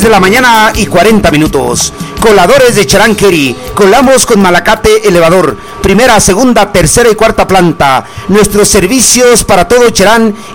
de la mañana y 40 minutos. Coladores de Charanqueri. Colamos con Malacate elevador. Primera, segunda, tercera y cuarta planta. Nuestros servicios para todo Cherán